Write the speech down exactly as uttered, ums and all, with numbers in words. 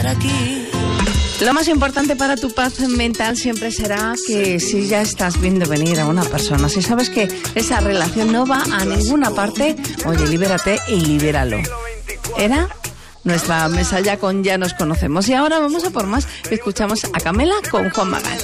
estar aquí. Lo más importante para tu paz mental siempre será que si ya estás viendo venir a una persona, si sabes que esa relación no va a ninguna parte, oye, libérate y libéralo. Era nuestra mesa ya con Ya nos conocemos. Y ahora vamos a por más. Escuchamos a Camela con Juan Magán.